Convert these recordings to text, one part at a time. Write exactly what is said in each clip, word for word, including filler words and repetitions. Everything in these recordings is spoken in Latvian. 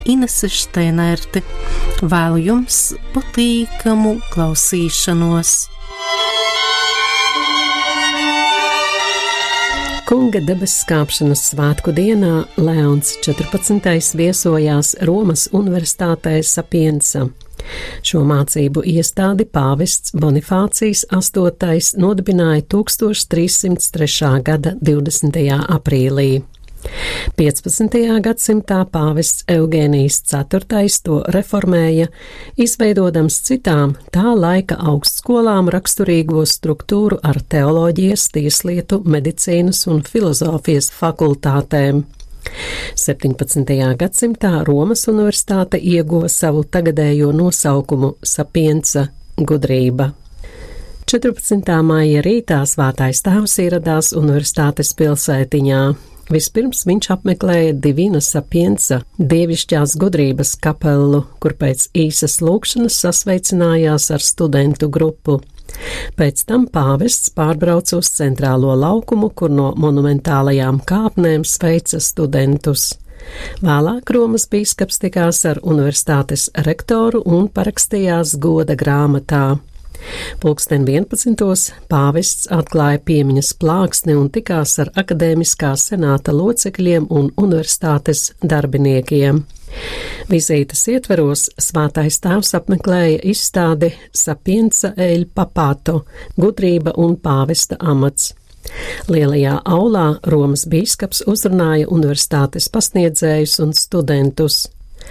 Inese Šteinerte. Vēlu jums patīkamu klausīšanos. Kunga debesu skāpšanas svētku dienā Leons četrpadsmitais viesojās Romas Universitātē Sapienza. Šo mācību iestādi pāvests Bonifācijs astotais nodibināja tūkstoš trīs simts trešā gada divdesmitajā aprīlī. piecpadsmitajā gadsimtā pāvests Eugēnijs ceturtais to reformēja, izveidodams citām tā laika augstskolām raksturīgo struktūru ar teoloģijas, tieslietu, medicīnas un filozofijas fakultātēm. septiņpadsmitajā gadsimtā Romas Universitāte ieguva savu tagadējo nosaukumu Sapienza – gudrība. četrpadsmitā maija rītā svētais tēvs ieradās universitātes pilsētiņā. Vispirms viņš apmeklēja Divina Sapienza, dievišķās gudrības kapelu, kur pēc īsas lūkšanas sasveicinājās ar studentu grupu. Pēc tam pāvests pārbrauca uz centrālo laukumu, kur no monumentālajām kāpnēm sveica studentus. Vēlāk Romas bīskaps tikās ar universitātes rektoru un parakstījās goda grāmatā. Pulksten vienpadsmitos pāvests atklāja piemiņas plāksni un tikās ar akadēmiskā senāta locekļiem un universitātes darbiniekiem. Vizītes ietveros svētais tēvs apmeklēja izstādi Sapienza el Papato – gudrība un pāvesta amats. Lielajā aulā Romas bīskaps uzrunāja universitātes pasniedzējus un studentus.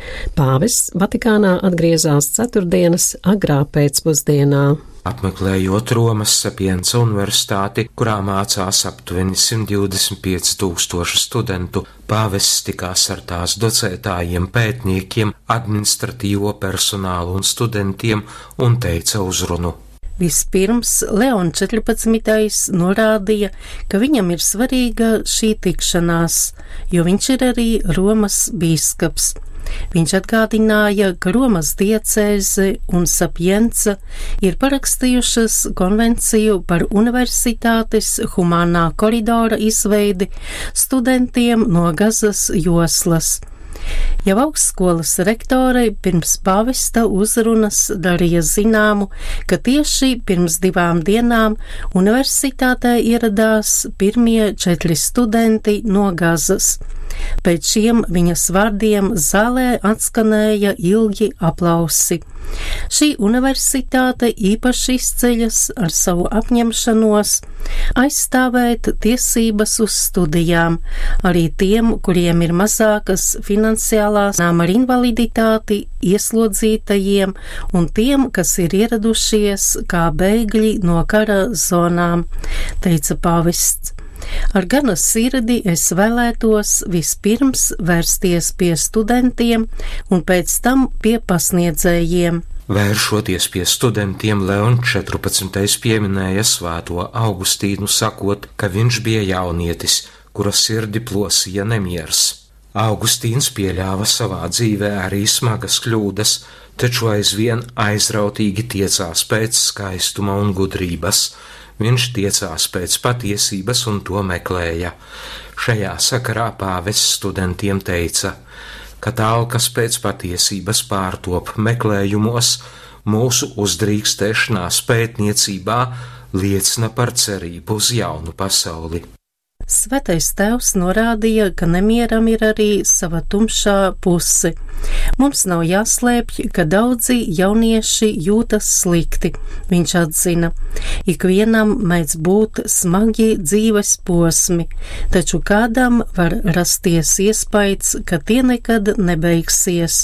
Pāvests Vatikānā atgriezās ceturtdienas agrā pēcpusdienā. Apmeklējot Romas Sapienza universitāti, kurā mācās aptuveni simt divdesmit pieci tūkstoši studentu, pāvests tikās ar tās docētājiem, pētniekiem, administratīvo personālu un studentiem un teica uzrunu. Vispirms Leons četrpadsmitais norādīja, ka viņam ir svarīga šī tikšanās, jo viņš ir arī Romas bīskaps. Viņš atgādināja, ka Romas diecēze un Sapienza ir parakstījušas konvenciju par universitātes humānā koridora izveidi studentiem no Gazas joslas. Jau augstskolas rektori pirms pāvesta uzrunas darīja zināmu, ka tieši pirms divām dienām universitātē ieradās pirmie četri studenti no Gazas. Pēc šiem viņas vārdiem zālē atskanēja ilgi aplausi. Šī universitāte īpaši izceļas ar savu apņemšanos aizstāvēt tiesības uz studijām, arī tiem, kuriem ir mazākas finansiālās nām ar invaliditāti, ieslodzītajiem un tiem, kas ir ieradušies kā bēgļi no kara zonām, teica pāvests. Ar gana sirdi es vēlētos vispirms vērsties pie studentiem un pēc tam pie pasniedzējiem. Vēršoties pie studentiem, Leons četrpadsmitais pieminēja svēto Augustīnu, sakot, ka viņš bija jaunietis, kura sirdi plosīja nemiers. Augustīns pieļāva savā dzīvē arī smagas kļūdas, taču aizvien aizrautīgi tiecās pēc skaistuma un gudrības. Viņš tiecās pēc patiesības un to meklēja. Šajā sakarā pāvests studentiem teica, ka talkas pēc patiesības pārtop meklējumos, mūsu uzdrīkstēšanās pētniecībā liecina par cerību uz jaunu pasauli. Svētais tēvs norādīja, ka nemieram ir arī sava tumšā puse. Mums nav jāslēpj, ka daudzi jaunieši jūtas slikti, viņš atzina. Ikvienam mēdz būt smagi dzīves posmi, taču kādam var rasties iespējas, ka tie nekad nebeigsies.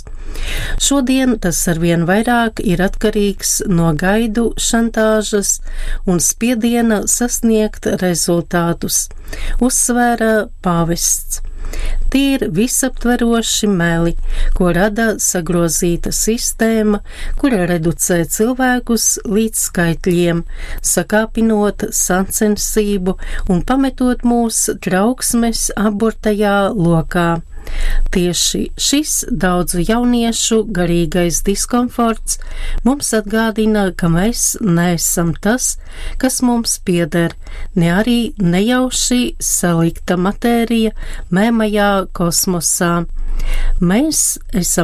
Šodien tas arvien vairāk ir atkarīgs no gaidu šantāžas un spiediena sasniegt rezultātus, uzsvēra pāvests. Tie ir visaptveroši meli, ko rada sagrozīta sistēma, kura reducē cilvēkus līdz skaitļiem, sakāpinot sacensību un pametot mūs trauksmes aburtajā lokā. Tieši šis daudzu jauniešu garīgais diskomforts mums atgādina, ka mēs neesam tas, kas mums pieder, ne arī nejauši salikta matērija mēmajā kosmosā. Mēs esam